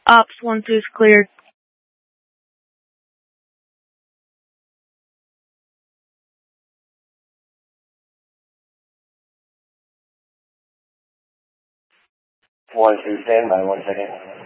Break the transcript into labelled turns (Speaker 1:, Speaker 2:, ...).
Speaker 1: Ops 1-2 is cleared.
Speaker 2: One two, stand by 1 second.